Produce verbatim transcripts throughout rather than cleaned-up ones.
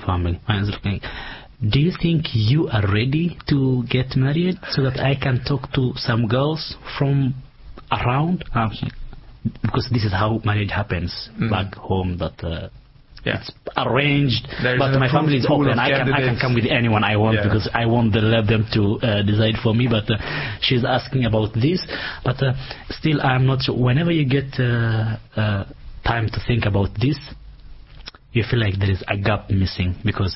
family. I was looking, do you think you are ready to get married so that I can talk to some girls from around? Um, because this is how marriage happens mm. back home, that uh, yeah. it's arranged, There's but my family is open. I can, I can come with anyone I want yeah. because I won't let them to uh, decide for me. But uh, she's asking about this. But uh, still, I'm not sure. Whenever you get uh, uh, time to think about this, you feel like there is a gap missing, because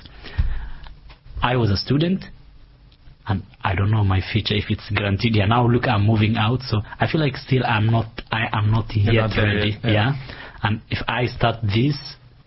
I was a student and I don't know my future if it's guaranteed. Yeah, now look, I'm moving out, so I feel like still I'm not I am not yet not ready. Yet, yeah. yeah, and if I start this,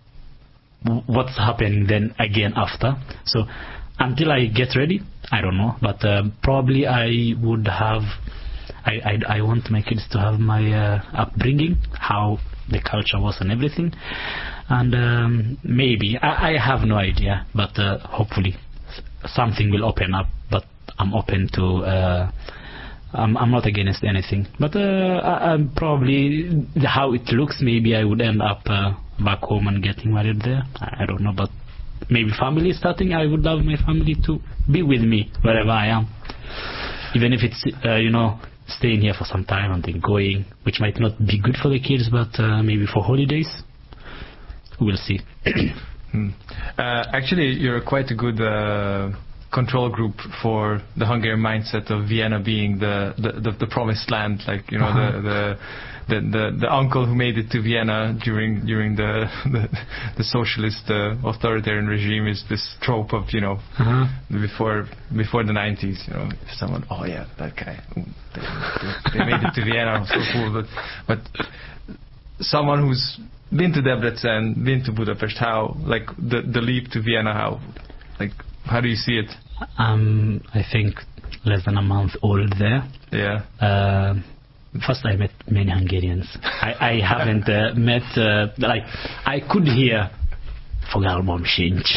what's happening then again after? So until I get ready, I don't know, but uh, probably I would have I, I I want my kids to have my uh, upbringing, how the culture was and everything, and um, maybe I, I have no idea, but uh, hopefully something will open up. But I'm open to uh, I'm, I'm not against anything, but uh, I, I'm probably how it looks, maybe I would end up uh, back home and getting married there. I, I don't know, but maybe family starting. I would love my family to be with me wherever I am, even if it's uh, you know staying here for some time and then going, which might not be good for the kids, but uh, maybe for holidays, we'll see. hmm. uh, actually, you're quite a good uh, control group for the Hungarian mindset of Vienna being the, the, the, the promised land, like you know uh-huh. the, the the the the uncle who made it to Vienna during during the the, the socialist uh, authoritarian regime is this trope of you know uh-huh. before before the nineties, you know, if someone, oh yeah, that guy, they, they, they made it to Vienna, so cool. But, but someone who's been to Debrecen, been to Budapest, how like the the leap to Vienna, how like how do you see it? Um, I think less than a month old there. Yeah. Uh, First, I met many Hungarians. I, I haven't uh, met, uh, like, I could hear Fogalmam Sincs.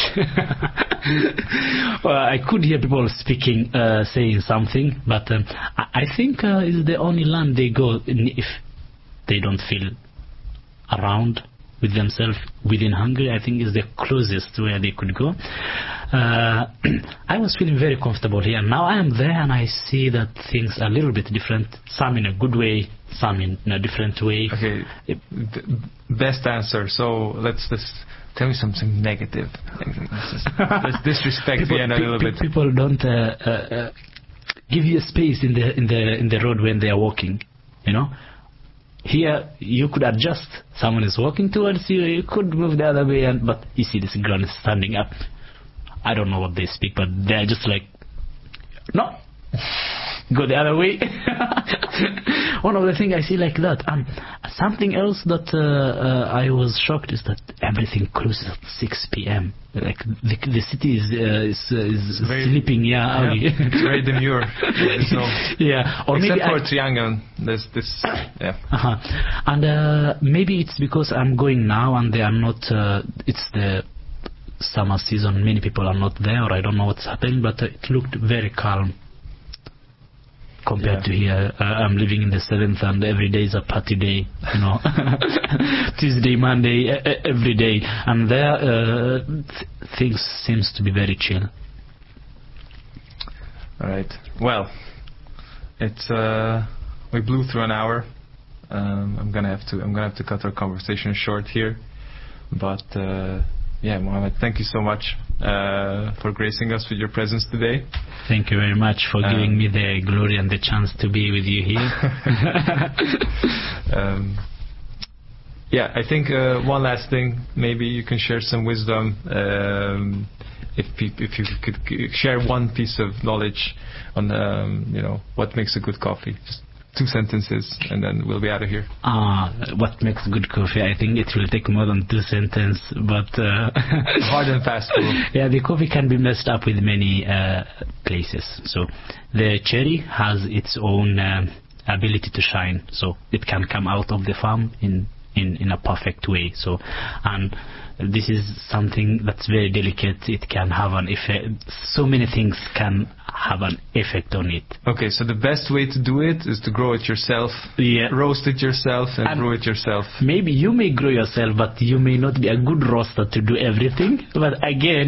Well, I could hear people speaking, uh, saying something, but um, I, I think uh, it's the only land they go in if they don't feel around with themselves within Hungary. I think is the closest where they could go. Uh, I was feeling very comfortable here. Now I am there and I see that things are a little bit different. Some in a good way, some in a different way. Okay, it, best answer. So let's just tell me something negative. Let's, just, let's disrespect people, Vienna a little pe- bit. People don't uh, uh, uh, give you a space in the in the in the road when they are walking. You know. Here you could adjust. Someone is walking towards you, you could move the other way, and but you see this girl is standing up. I don't know what they speak, but they're just like, no, go the other way. One of the things I see like that. And something else that uh, uh, I was shocked is that everything closes at six p.m. Like the, the city is uh, is, uh, is very, sleeping, yeah, early. Yeah, it's very demure. So, yeah, or except maybe for I, Triangle, there's this, yeah. Uh-huh. And uh, maybe it's because I'm going now and they are not. Uh, it's the summer season. Many people are not there, or I don't know what's happening. But uh, it looked very calm compared yeah. to here. Uh, I'm living in the seventh, and every day is a party day, you know. Tuesday, Monday, uh, every day, and there uh, th- things seems to be very chill. All right. Well, it's uh, we blew through an hour. Um, I'm gonna have to I'm gonna have to cut our conversation short here, but uh, yeah, Mohammed, thank you so much uh, for gracing us with your presence today. Thank you very much for um, giving me the glory and the chance to be with you here. um, yeah, I think uh, one last thing, maybe you can share some wisdom. Um, if pe- if you could share one piece of knowledge on um, you know what makes a good coffee. Just two sentences, and then we'll be out of here. Ah, what makes good coffee? I think it will take more than two sentences, but uh, hard and fast rule. Yeah, the coffee can be messed up with many uh, places. So the cherry has its own uh, ability to shine, so it can come out of the farm in in in a perfect way. So, and this is something that's very delicate. It can have an effect. So many things can have an effect on it. Okay, so the best way to do it is to grow it yourself, yeah. roast it yourself, and, and brew it yourself. Maybe you may grow yourself, but you may not be a good roaster to do everything. But again,